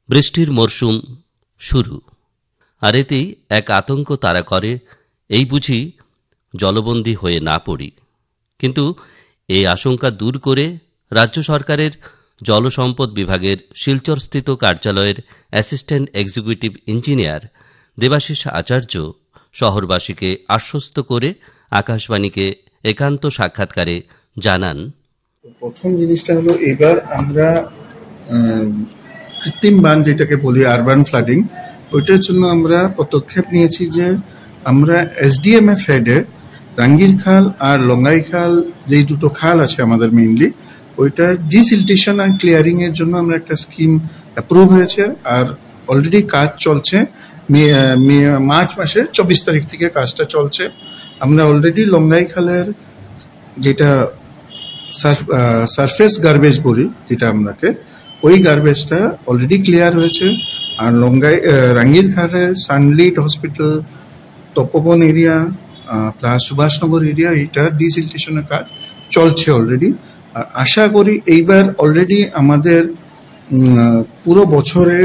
বৃষ্টির মরশুম শুরু, আর এতেই এক আতঙ্ক তাড়া করে, এই বুঝি জলবন্দী হয়ে না পড়ি। কিন্তু এই আশঙ্কা দূর করে রাজ্য সরকারের জলসম্পদ বিভাগের শিলচরস্থিত কার্যালয়ের অ্যাসিস্ট্যান্ট এক্সিকিউটিভ ইঞ্জিনিয়ার দেবাশিস আচার্য শহরবাসীকে আশ্বস্ত করে আকাশবাণীকে একান্ত সাক্ষাৎকারে জানান, প্রথম জিনিসটা হলো এবার আমরা কৃত্রিম বান যেটাকে বলি আরবান ফ্লাডিং, ওইটার জন্য আমরা পদক্ষেপ নিয়েছি যে আমরা এসডিএমএফ হেডে রাঙ্গির খাল আর লঙ্গাই খাল, যেই দুটো খাল আছে আমাদের মেইনলি, ওইটা ডিসিল্টেশন আর ক্লিয়ারিং এর জন্য আমরা একটা স্কিম অ্যাপ্রুভ হয়েছে আর অলরেডি কাজ চলছে। মার্চ মাসের 24 তারিখ থেকে কাজটা চলছে। আমরা অলরেডি লঙ্গাই খালের যেটা সারফেস গার্বেজ বলি, যেটা আপনাকে, ওই গার্বেজটা অলরেডি ক্লিয়ার হয়েছে। আর রাঙ্গির খালের সানলিট হসপিটাল, তপবন এরিয়া প্লাস সুভাষনগর এরিয়া, এইটা ডিসিল্টেশনের কাজ চলছে অলরেডি। আর আশা করি এইবার অলরেডি আমাদের পুরো বছরে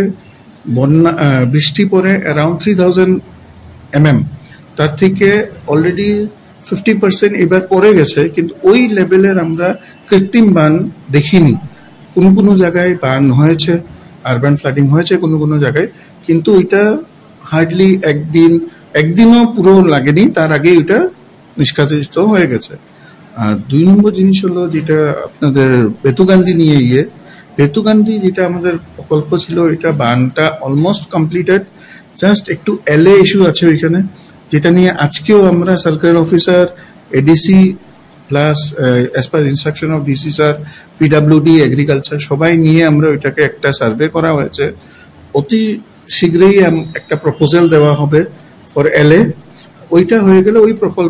বৃষ্টি পড়ে অ্যারাউন্ড 3000 mm, তার থেকে অলরেডি 50% এবার পড়ে গেছে, কিন্তু ওই লেভেলের আমরা কৃত্রিম বান দেখিনি। কোনো কোনো জায়গায় বান হয়েছে, আরবান ফ্লাডিং হয়েছে কোনো কোনো জায়গায়, কিন্তু ওইটা হার্ডলি একদিনও পুরো লাগেনি, তার আগেই ওইটা নিষ্কাশিত হয়ে গেছে। আর 2 নম্বর জিনিস হলো যেটা আপনাদের বেতুগান্ধী নিয়ে বেতুগান্ধী যেটা আমাদের প্রকল্প ছিল, এটা বানটা অলমোস্ট কমপ্লিটেড, জাস্ট একটু এলএ ইস্যু আছে ওইখানে, যেটা নিয়ে আজকেও আমরা circle officer, ADC plus as per instruction of DC sir, PWD, agriculture সবাই নিয়ে আমরা ওইটাকে একটা সার্ভে করা হয়েছে। অতি শীঘ্রই একটা প্রপোজাল দেওয়া হবে ফর এলএ। ওইটা হয়ে গেলে ওই প্রকল্প